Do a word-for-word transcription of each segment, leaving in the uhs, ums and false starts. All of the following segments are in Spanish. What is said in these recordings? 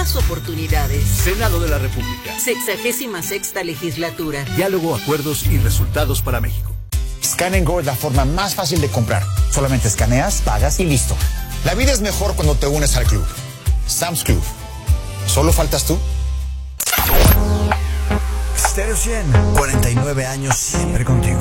nuevas oportunidades. Senado de la República. Sexagésima sexta legislatura. Diálogo, acuerdos y resultados para México. Scan and Go es la forma más fácil de comprar. Solamente escaneas, pagas y listo. La vida es mejor cuando te unes al club. Sam's Club. ¿Solo faltas tú? Stereo cien, cuarenta y nueve años siempre contigo.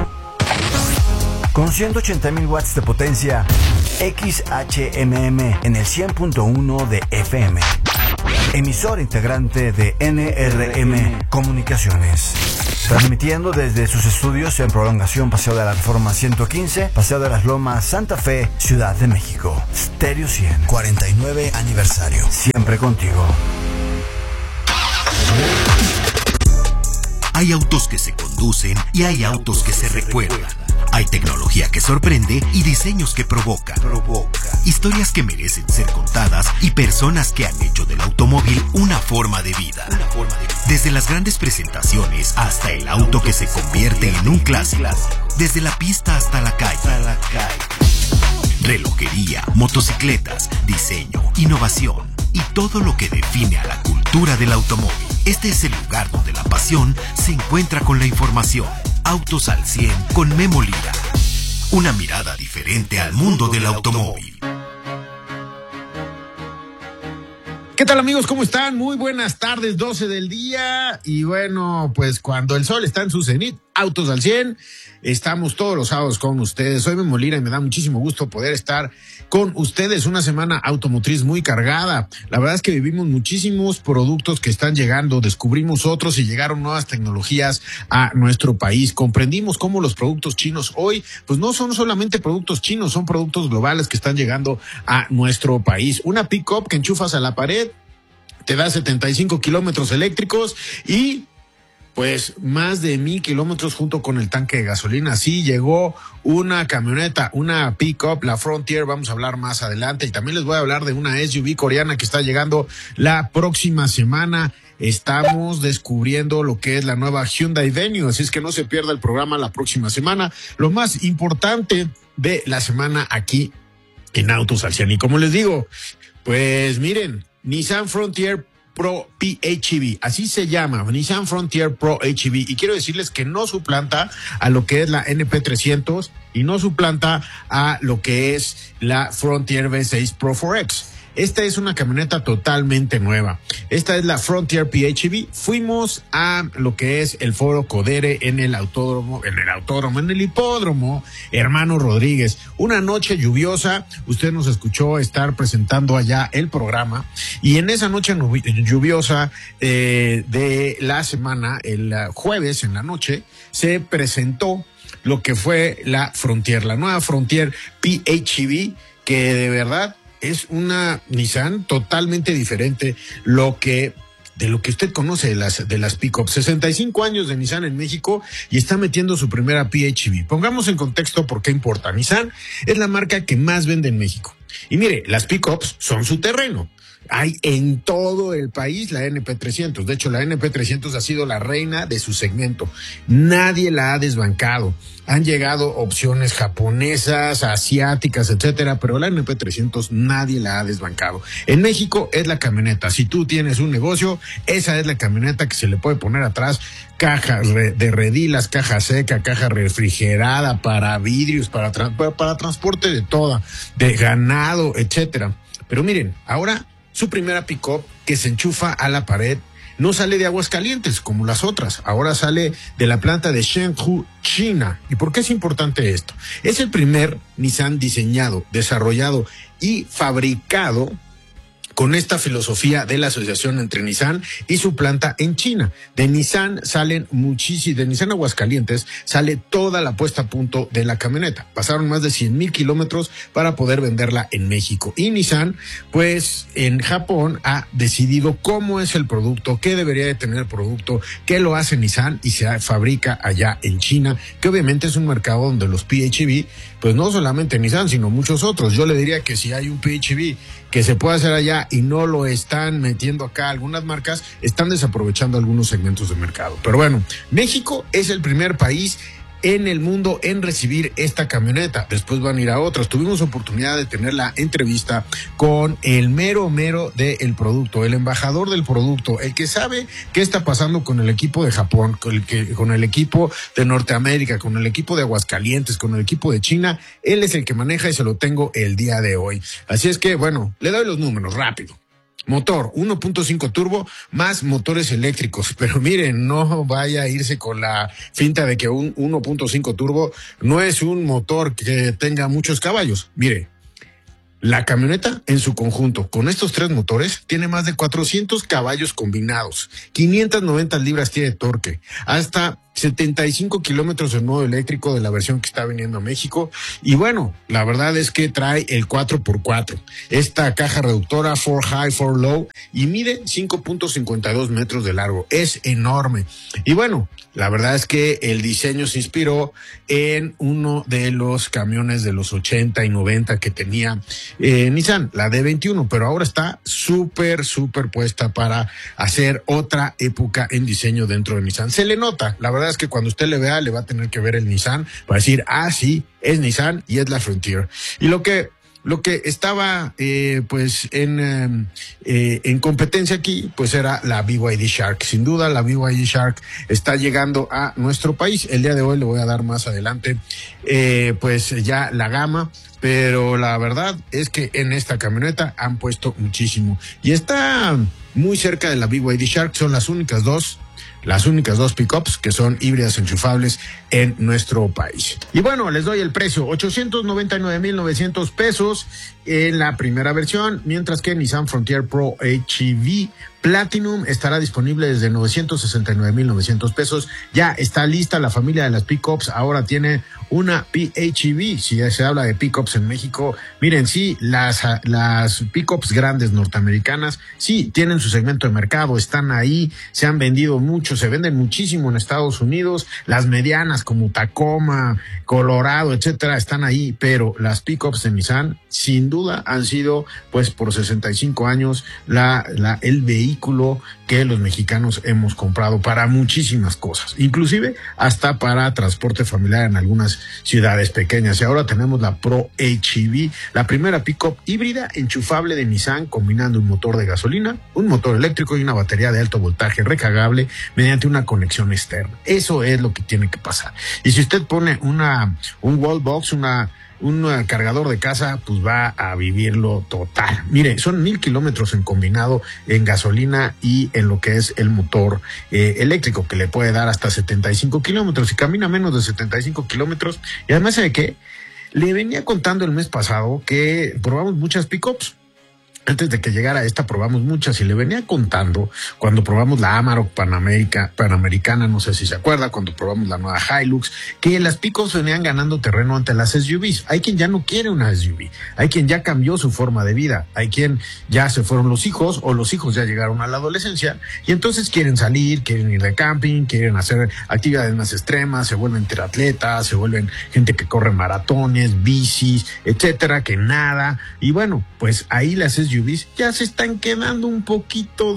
Con ciento ochenta mil watts de potencia, X H M M en el cien punto uno de F M. Emisor integrante de N R M Comunicaciones. Transmitiendo desde sus estudios en Prolongación Paseo de la Reforma ciento quince, Paseo de las Lomas, Santa Fe, Ciudad de México. Stereo cien, cuarenta y nueve aniversario. Siempre contigo. Hay autos que se conducen y hay autos que se recuerdan. Hay tecnología que sorprende y diseños que provocan. Provoca. Historias que merecen ser contadas y personas que han hecho del automóvil una forma de vida. Una forma de vida. Desde las grandes presentaciones hasta el auto que se convierte en un clásico. Desde la pista hasta la calle. Relojería, motocicletas, diseño, innovación y todo lo que define a la cultura del automóvil. Este es el lugar donde la pasión se encuentra con la información. Autos al cien con Memo Lira. Una mirada diferente al mundo del automóvil. ¿Qué tal, amigos? ¿Cómo están? Muy buenas tardes, doce del día. Y bueno, pues cuando el sol está en su cenit, Autos al cien, estamos todos los sábados con ustedes. Soy Memo Lira y me da muchísimo gusto poder estar con ustedes. Una semana automotriz muy cargada. La verdad es que vivimos muchísimos productos que están llegando, descubrimos otros y llegaron nuevas tecnologías a nuestro país. Comprendimos cómo los productos chinos hoy, pues no son solamente productos chinos, son productos globales que están llegando a nuestro país. Una pick-up que enchufas a la pared, te da setenta y cinco kilómetros eléctricos y pues más de mil kilómetros junto con el tanque de gasolina. Sí, llegó una camioneta, una pick-up, la Frontier, vamos a hablar más adelante. Y también les voy a hablar de una S U V coreana que está llegando la próxima semana. Estamos descubriendo lo que es la nueva Hyundai Venue, así es que no se pierda el programa la próxima semana. Lo más importante de la semana aquí en Autos al cien. Y como les digo, pues miren, Nissan Frontier Pro P H E V, así se llama, Nissan Frontier Pro H E V, y quiero decirles que no suplanta a lo que es la N P trescientos y no suplanta a lo que es la Frontier V seis Pro cuatro X. Esta es una camioneta totalmente nueva. Esta es la Frontier P H E V. Fuimos a lo que es el Foro Codere en el autódromo, en el autódromo, en el hipódromo Hermano Rodríguez. Una noche lluviosa. Usted nos escuchó estar presentando allá el programa. Y en esa noche lluviosa eh, de la semana, el jueves en la noche, se presentó lo que fue la Frontier, la nueva Frontier P H E V, que de verdad es una Nissan totalmente diferente lo que de lo que usted conoce de las de las pick-up. sesenta y cinco años de Nissan en México y está metiendo su primera P H E V. Pongamos en contexto por qué importa. Nissan es la marca que más vende en México. Y mire, las pick-ups son su terreno. Hay en todo el país la N P trescientos. De hecho, la N P trescientos ha sido la reina de su segmento. Nadie la ha desbancado. Han llegado opciones japonesas, asiáticas, etcétera, pero la N P trescientos nadie la ha desbancado. En México es la camioneta. Si tú tienes un negocio, esa es la camioneta que se le puede poner atrás cajas de redilas, caja seca, caja refrigerada, para vidrios, para, tra- para transporte de toda, de ganado, etcétera. Pero miren, ahora su primera pick-up que se enchufa a la pared no sale de Aguascalientes como las otras, ahora sale de la planta de Chengdu, China. ¿Y por qué es importante esto? Es el primer Nissan diseñado, desarrollado y fabricado con esta filosofía de la asociación entre Nissan y su planta en China. De Nissan salen muchísimos, de Nissan Aguascalientes sale toda la puesta a punto de la camioneta. Pasaron más de cien mil kilómetros para poder venderla en México. Y Nissan, pues en Japón ha decidido cómo es el producto, qué debería de tener el producto, qué lo hace Nissan y se fabrica allá en China, que obviamente es un mercado donde los P H E V, pues no solamente Nissan, sino muchos otros. Yo le diría que si hay un P H E V que se puede hacer allá y no lo están metiendo acá, algunas marcas están desaprovechando algunos segmentos de mercado. Pero bueno, México es el primer país en el mundo en recibir esta camioneta. Después van a ir a otras. Tuvimos oportunidad de tener la entrevista con el mero mero del producto, el embajador del producto, el que sabe qué está pasando con el equipo de Japón, con el, que, con el equipo de Norteamérica, con el equipo de Aguascalientes, con el equipo de China. Él es el que maneja y se lo tengo el día de hoy. Así es que, bueno, le doy los números rápido. Motor uno punto cinco turbo más motores eléctricos, pero miren, no vaya a irse con la finta de que un uno punto cinco turbo no es un motor que tenga muchos caballos. Mire, la camioneta en su conjunto, con estos tres motores, tiene más de cuatrocientos caballos combinados, quinientas noventa libras tiene de torque, hasta setenta y cinco kilómetros en modo eléctrico de la versión que está viniendo a México. Y bueno, la verdad es que trae el cuatro por cuatro, esta caja reductora four high, four low, y mide cinco punto cincuenta y dos metros de largo. Es enorme. Y bueno, la verdad es que el diseño se inspiró en uno de los camiones de los ochenta y noventa que tenía eh, Nissan, la D veintiuno, pero ahora está súper, súper puesta para hacer otra época en diseño dentro de Nissan. Se le nota, la verdad es que cuando usted le vea, le va a tener que ver el Nissan para decir, ah, sí, es Nissan y es la Frontier. Y lo que Lo que estaba eh, pues en eh, eh, en competencia aquí pues era la B Y D Shark. Sin duda la B Y D Shark está llegando a nuestro país. El día de hoy le voy a dar más adelante eh, pues ya la gama, pero la verdad es que en esta camioneta han puesto muchísimo y está muy cerca de la B Y D Shark. Son las únicas dos Las únicas dos pickups que son híbridas enchufables en nuestro país. Y bueno, les doy el precio, ochocientos noventa y nueve mil novecientos pesos en la primera versión, mientras que Nissan Frontier Pro H E V Platinum estará disponible desde novecientos sesenta y nueve mil novecientos pesos. Ya está lista la familia de las pickups, ahora tiene una P H E V. Si ya se habla de pickups en México, miren, sí, las, las pickups grandes norteamericanas, sí, tienen su segmento de mercado, están ahí, se han vendido mucho, se venden muchísimo en Estados Unidos. Las medianas como Tacoma, Colorado, etcétera, están ahí, pero las pickups de Nissan, sin duda, han sido, pues, por sesenta y cinco años, la, la, el vehículo que los mexicanos hemos comprado para muchísimas cosas, inclusive hasta para transporte familiar en algunas ciudades pequeñas. Y ahora tenemos la Pro H E V, la primera pickup híbrida enchufable de Nissan, combinando un motor de gasolina, un motor eléctrico y una batería de alto voltaje recargable mediante una conexión externa. Eso es lo que tiene que pasar. Y si usted pone una un wall box, una un cargador de casa, pues va a vivirlo total. Mire, son mil kilómetros en combinado en gasolina y en lo que es el motor eh, eléctrico, que le puede dar hasta setenta y cinco kilómetros y camina menos de setenta y cinco kilómetros. Y además, ¿sabe qué? Le venía contando el mes pasado que probamos muchas pickups. Antes de que llegara esta probamos muchas y le venía contando cuando probamos la Amarok Panamérica, Panamericana, no sé si se acuerda, cuando probamos la nueva Hilux, que las pickups venían ganando terreno ante las S U Vs. Hay quien ya no quiere una S U V, hay quien ya cambió su forma de vida, hay quien ya se fueron los hijos o los hijos ya llegaron a la adolescencia y entonces quieren salir, quieren ir de camping, quieren hacer actividades más extremas, se vuelven triatletas, se vuelven gente que corre maratones, bicis, etcétera, que nada. Y bueno, pues ahí las S U Vs ya se están quedando un poquito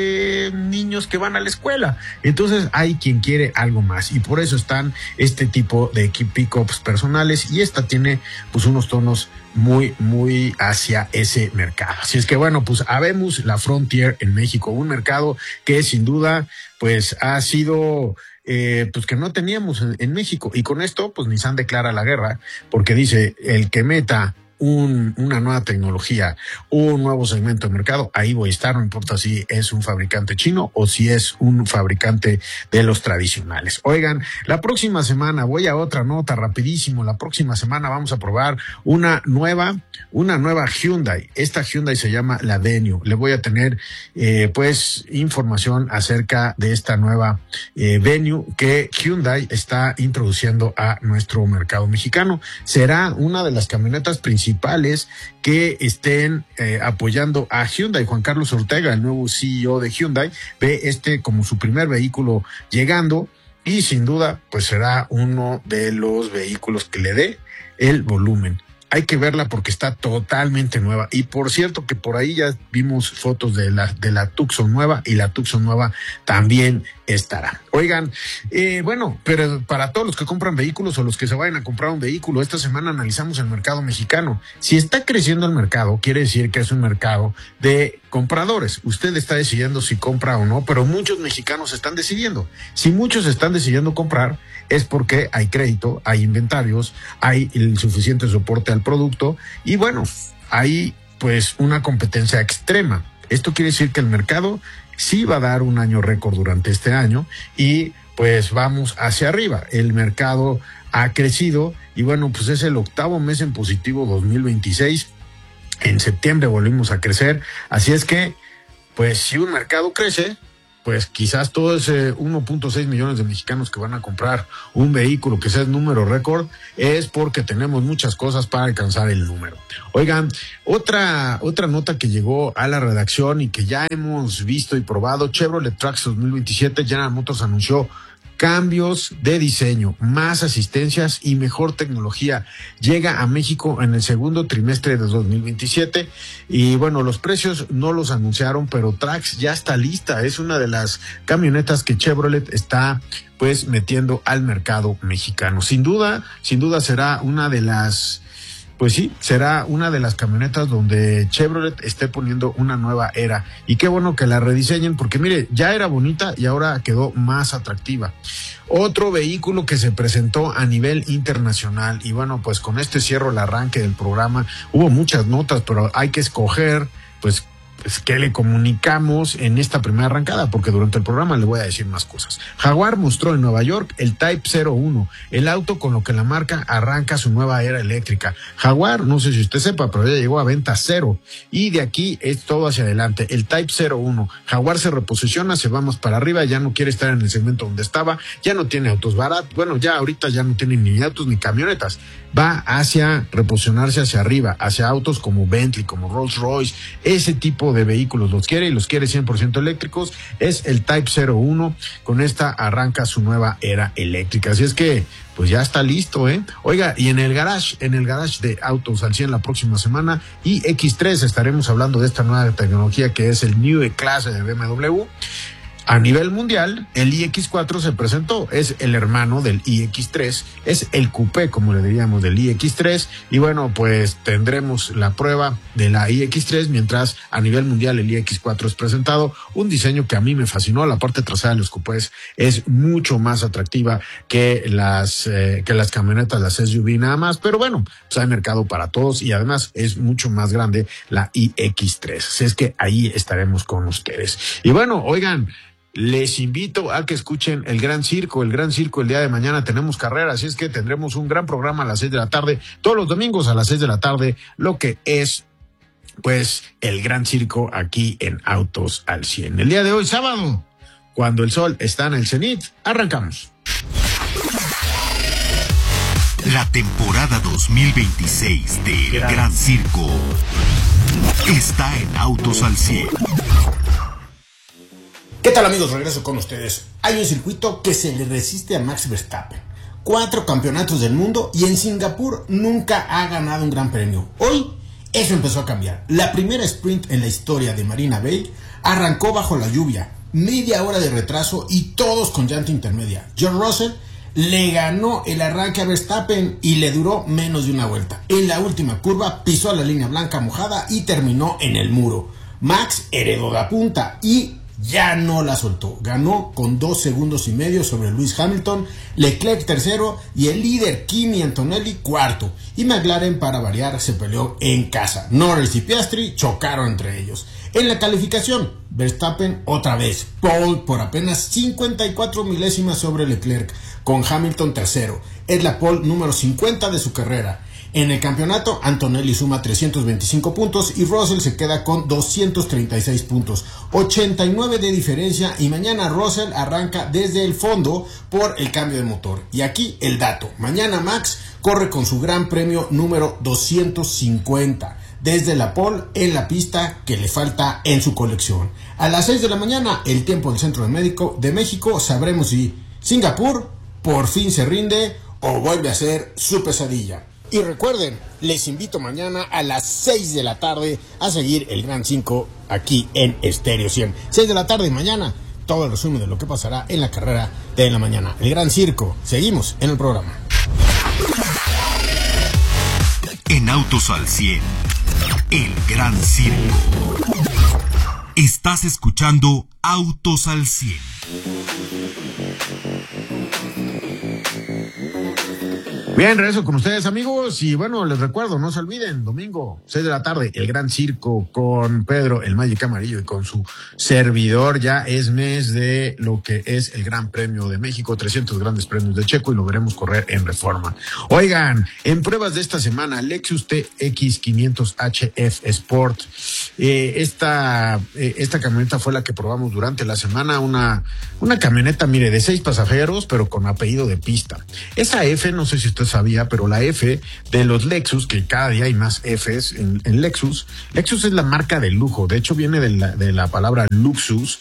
de niños que van a la escuela. Entonces hay quien quiere algo más y por eso están este tipo de pickups personales y esta tiene pues unos tonos muy, muy hacia ese mercado. Así es que bueno, pues habemos la Frontier en México, un mercado que sin duda pues ha sido Eh, pues que no teníamos en, en México y con esto pues Nissan declara la guerra porque dice el que meta Un, una nueva tecnología, un nuevo segmento de mercado, ahí voy a estar, no importa si es un fabricante chino o si es un fabricante de los tradicionales. Oigan, la próxima semana, voy a otra nota rapidísimo, la próxima semana vamos a probar una nueva, una nueva Hyundai. Esta Hyundai se llama la Venue. Le voy a tener eh, pues información acerca de esta nueva eh, Venue que Hyundai está introduciendo a nuestro mercado mexicano. Será una de las camionetas principales principales que estén eh, apoyando a Hyundai. Juan Carlos Ortega, el nuevo C E O de Hyundai, ve este como su primer vehículo llegando y sin duda pues será uno de los vehículos que le dé el volumen hay que verla porque está totalmente nueva. Y por cierto que por ahí ya vimos fotos de la, de la Tucson nueva, y la Tucson nueva también estará. Oigan, eh, bueno, pero para todos los que compran vehículos o los que se vayan a comprar un vehículo, esta semana analizamos el mercado mexicano. Si está creciendo el mercado, quiere decir que es un mercado de compradores. Usted está decidiendo si compra o no, pero muchos mexicanos están decidiendo. Si muchos están decidiendo comprar, es porque hay crédito, hay inventarios, hay el suficiente soporte al producto y bueno, hay pues una competencia extrema. Esto quiere decir que el mercado sí va a dar un año récord durante este año y pues vamos hacia arriba. El mercado ha crecido y bueno, pues es el octavo mes en positivo dos mil veintiséis. En septiembre volvimos a crecer, así es que pues si un mercado crece, pues quizás todo ese uno punto seis millones de mexicanos que van a comprar un vehículo que sea el número récord es porque tenemos muchas cosas para alcanzar el número. Oigan, otra otra nota que llegó a la redacción y que ya hemos visto y probado, Chevrolet Trax dos mil veintisiete, General Motors anunció cambios de diseño, más asistencias y mejor tecnología. Llega a México en el segundo trimestre de dos mil veintisiete y bueno, los precios no los anunciaron, pero Trax ya está lista. Es una de las camionetas que Chevrolet está pues metiendo al mercado mexicano. Sin duda, sin duda será una de las Pues sí, será una de las camionetas donde Chevrolet esté poniendo una nueva era. Y qué bueno que la rediseñen porque mire, ya era bonita y ahora quedó más atractiva. Otro vehículo que se presentó a nivel internacional y bueno, pues con este cierro el arranque del programa. Hubo muchas notas, pero hay que escoger pues pues qué le comunicamos en esta primera arrancada, porque durante el programa le voy a decir más cosas. Jaguar mostró en Nueva York el Type cero uno, el auto con lo que la marca arranca su nueva era eléctrica. Jaguar, no sé si usted sepa, pero ya llegó a venta cero, y de aquí es todo hacia adelante. El Type cero uno, Jaguar se reposiciona, se va más para arriba, ya no quiere estar en el segmento donde estaba, ya no tiene autos baratos, bueno, ya ahorita ya no tiene ni autos ni camionetas, va hacia reposicionarse hacia arriba, hacia autos como Bentley, como Rolls Royce, ese tipo de vehículos los quiere y los quiere cien por ciento eléctricos. Es el Type cero uno, con esta arranca su nueva era eléctrica, así es que pues ya está listo, ¿eh? Oiga, y en el garage, en el garage de Autos al cien la próxima semana, i equis tres, estaremos hablando de esta nueva tecnología que es el New E-Class de B M W. A nivel mundial, el i equis cuatro se presentó, es el hermano del i equis tres, es el coupé, como le diríamos, del i equis tres, y bueno, pues tendremos la prueba de la i equis tres, mientras a nivel mundial el i equis cuatro es presentado, un diseño que a mí me fascinó. La parte trasera de los coupés es mucho más atractiva que las, eh, que las camionetas, las S U V nada más, pero bueno, pues hay mercado para todos, y además es mucho más grande la i equis tres, así es que ahí estaremos con ustedes. Y bueno, oigan, les invito a que escuchen el Gran Circo. El Gran Circo el día de mañana tenemos carrera, así es que tendremos un gran programa a las seis de la tarde, todos los domingos a las seis de la tarde, lo que es pues el Gran Circo aquí en Autos al cien. El día de hoy, sábado, cuando el sol está en el cenit, arrancamos. La temporada dos mil veintiséis del Gran, Gran Circo está en Autos al cien. ¿Qué tal, amigos? Regreso con ustedes. Hay un circuito que se le resiste a Max Verstappen. Cuatro campeonatos del mundo y en Singapur nunca ha ganado un gran premio. Hoy eso empezó a cambiar. La primera sprint en la historia de Marina Bay arrancó bajo la lluvia, media hora de retraso y todos con llanta intermedia. George Russell le ganó el arranque a Verstappen y le duró menos de una vuelta. En la última curva pisó la línea blanca mojada y terminó en el muro. Max heredó la punta y ya no la soltó. Ganó con dos segundos y medio sobre Lewis Hamilton, Leclerc tercero y el líder Kimi Antonelli cuarto. Y McLaren, para variar, se peleó en casa. Norris y Piastri chocaron entre ellos. En la calificación, Verstappen otra vez, pole por apenas cincuenta y cuatro milésimas sobre Leclerc, con Hamilton tercero. Es la pole número cincuenta de su carrera. En el campeonato, Antonelli suma trescientos veinticinco puntos y Russell se queda con doscientos treinta y seis puntos, ochenta y nueve de diferencia, y mañana Russell arranca desde el fondo por el cambio de motor. Y aquí el dato: mañana Max corre con su gran premio número doscientos cincuenta, desde la pole en la pista que le falta en su colección. A las seis de la mañana, el tiempo del Centro de, México, de México, sabremos si Singapur por fin se rinde o vuelve a ser su pesadilla. Y recuerden, les invito mañana a las seis de la tarde a seguir el Gran cinco aquí en Estéreo cien. seis de la tarde mañana, todo el resumen de lo que pasará en la carrera de la mañana. El Gran Circo. Seguimos en el programa. En Autos al cien, el Gran Circo. Estás escuchando Autos al cien. Bien, regreso con ustedes, amigos, y bueno, les recuerdo, no se olviden, domingo, seis de la tarde, el Gran Circo con Pedro, el Magic Amarillo, y con su servidor. Ya es mes de lo que es el Gran Premio de México, trescientos grandes premios de Checo, y lo veremos correr en Reforma. Oigan, en pruebas de esta semana, Lexus T X quinientos H F Sport, eh, esta, eh, esta camioneta fue la que probamos durante la semana, una, una camioneta, mire, de seis pasajeros, pero con apellido de pista. Esa F, no sé si usted sabía, pero la F de los Lexus, que cada día hay más Fs en, en Lexus. Lexus es la marca de lujo, de hecho viene de la, de la palabra luxus,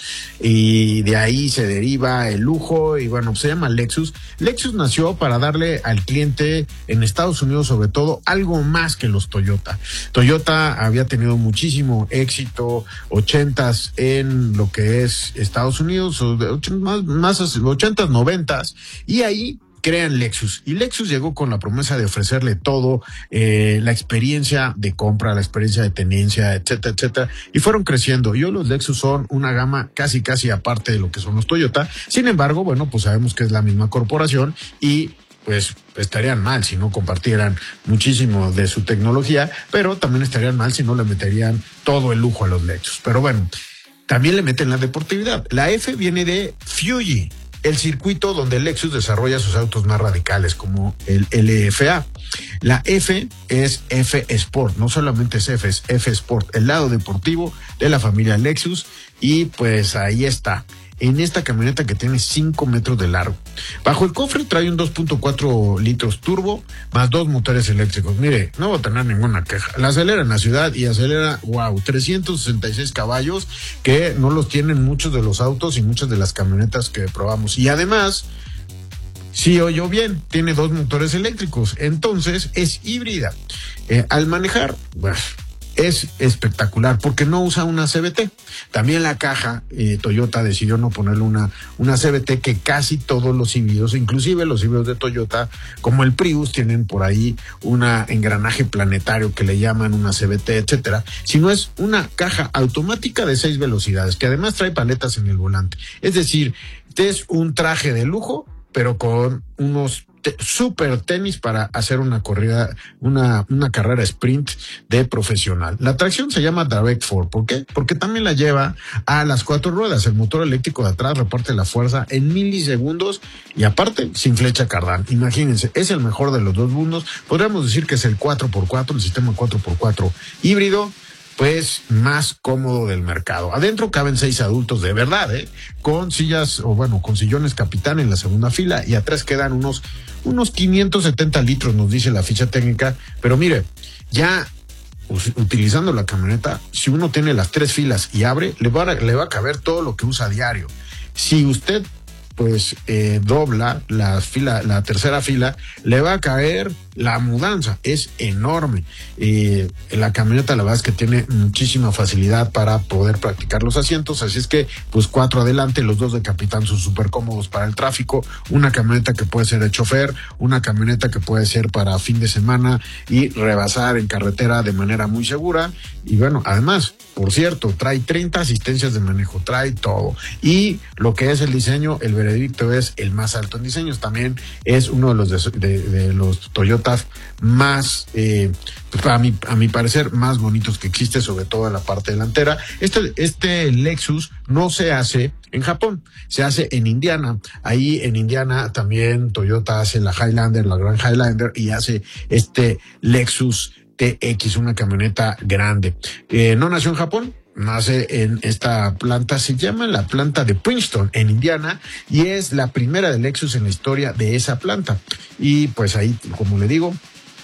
y de ahí se deriva el lujo, y bueno, se llama Lexus. Lexus nació para darle al cliente en Estados Unidos, sobre todo, algo más que los Toyota. Toyota había tenido muchísimo éxito, ochentas en lo que es Estados Unidos, más, más ochentas, noventas, y ahí crean Lexus. Y Lexus llegó con la promesa de ofrecerle todo, eh, la experiencia de compra, la experiencia de tenencia, etcétera, etcétera. Y fueron creciendo. Y hoy los Lexus son una gama casi, casi aparte de lo que son los Toyota. Sin embargo, bueno, pues sabemos que es la misma corporación y pues estarían mal si no compartieran muchísimo de su tecnología, pero también estarían mal si no le meterían todo el lujo a los Lexus. Pero bueno, también le meten la deportividad. La F viene de Fuji, el circuito donde Lexus desarrolla sus autos más radicales, como el L F A. La F es F Sport, no solamente es F, es F Sport, el lado deportivo de la familia Lexus, y pues ahí está, en esta camioneta que tiene cinco metros de largo. Bajo el cofre trae un dos punto cuatro litros turbo, más dos motores eléctricos. Mire, no va a tener ninguna queja. La acelera en la ciudad y acelera, wow, trescientos sesenta y seis caballos, que no los tienen muchos de los autos y muchas de las camionetas que probamos. Y además, sí oyó bien, tiene dos motores eléctricos, entonces es híbrida. Eh, al manejar, bueno, es espectacular porque no usa una C V T. También la caja, eh, Toyota decidió no ponerle una, una C V T, que casi todos los híbridos, inclusive los híbridos de Toyota, como el Prius, tienen por ahí un engranaje planetario que le llaman una C V T, etcétera. Sino es una caja automática de seis velocidades, que además trae paletas en el volante. Es decir, es un traje de lujo, pero con unos super tenis para hacer una corrida, una, una carrera sprint de profesional. La tracción se llama Direct Four. ¿Por qué? Porque también la lleva a las cuatro ruedas. El motor eléctrico de atrás reparte la fuerza en milisegundos y aparte sin flecha cardán. Imagínense, es el mejor de los dos mundos. Podríamos decir que es el cuatro por cuatro, el sistema cuatro por cuatro híbrido, pues más cómodo del mercado. Adentro caben seis adultos de verdad, ¿eh? Con sillas, o bueno, con sillones capitán en la segunda fila, y atrás quedan unos, unos quinientos setenta litros, nos dice la ficha técnica. Pero mire, ya utilizando la camioneta, si uno tiene las tres filas y abre, le va a, le va a caber todo lo que usa a diario. Si usted pues eh, dobla la fila, la tercera fila, le va a caer la mudanza. Es enorme. Eh, la camioneta, la verdad es que tiene muchísima facilidad para poder practicar los asientos, así es que pues cuatro adelante, los dos de capitán son súper cómodos para el tráfico. Una camioneta que puede ser de chofer, una camioneta que puede ser para fin de semana y rebasar en carretera de manera muy segura. Y bueno, además, por cierto, trae treinta asistencias de manejo, trae todo. Y lo que es el diseño, el veredicto es el más alto en diseños. También es uno de los de, de, de los Toyota más, eh, a mi, a mi parecer, más bonitos que existe, sobre todo en la parte delantera. Este, este Lexus no se hace en Japón, se hace en Indiana. Ahí en Indiana también Toyota hace la Highlander, la Gran Highlander, y hace este Lexus T X, una camioneta grande. Eh, no nació en Japón, nace en esta planta, se llama la planta de Princeton, en Indiana, y es la primera de Lexus en la historia de esa planta. Y pues ahí, como le digo,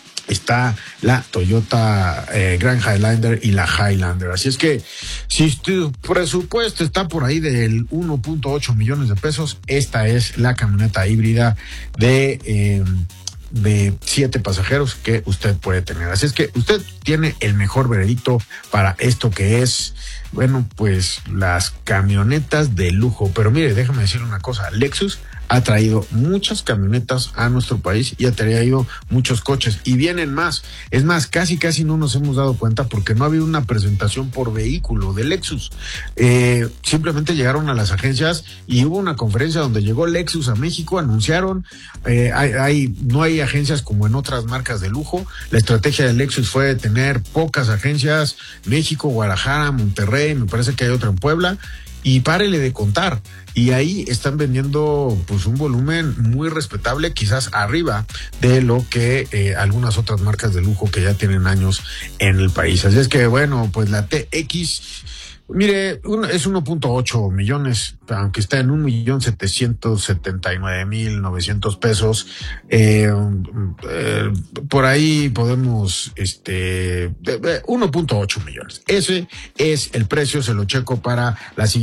está la Toyota eh, Grand Highlander y la Highlander. Así es que si tu presupuesto está por ahí del uno punto ocho millones de pesos, esta es la camioneta híbrida de... Eh, de siete pasajeros que usted puede tener. Así es que usted tiene el mejor veredicto para esto que es, bueno, pues las camionetas de lujo. Pero mire, déjame decirle una cosa, Lexus ha traído muchas camionetas a nuestro país y ha traído muchos coches y vienen más. Es más, casi casi no nos hemos dado cuenta porque no ha habido una presentación por vehículo de Lexus. Eh, simplemente llegaron a las agencias y hubo una conferencia donde llegó Lexus a México, anunciaron, eh, hay, hay, no hay agencias como en otras marcas de lujo. La estrategia de Lexus fue tener pocas agencias, México, Guadalajara, Monterrey, me parece que hay otra en Puebla. Y párele de contar. Y ahí están vendiendo pues un volumen muy respetable, quizás arriba de lo que eh, algunas otras marcas de lujo que ya tienen años en el país. Así es que bueno, pues la T X, mire, un, es uno punto ocho millones, aunque está en un millón setecientos setenta y nueve mil novecientos pesos. Eh, eh, por ahí podemos, este, uno punto ocho millones. Ese es el precio, se lo checo para la siguiente.